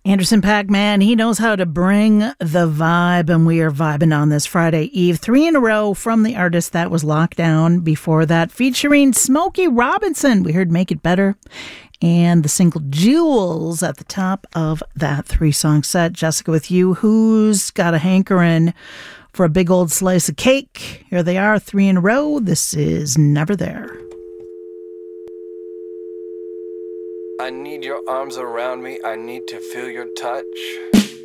Anderson .Paak, man, he knows how to bring the vibe, and we are vibing on this Friday Eve. 3 in a row from the artist that was locked down. Before that, featuring Smokey Robinson, we heard Make It Better, and the single Jewels at the top of that 3-song set. Jessica with you, who's got a hankering for a big old slice of cake? Here they are, 3 in a row. This is Never There. I need your arms around me, I need to feel your touch.